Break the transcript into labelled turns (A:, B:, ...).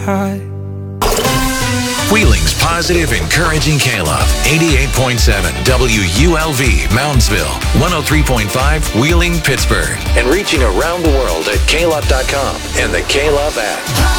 A: high.
B: Wheeling's positive, encouraging K-Love. 88.7 WULV, Moundsville. 103.5 Wheeling, Pittsburgh. And reaching around the world at klove.com and the K-Love app.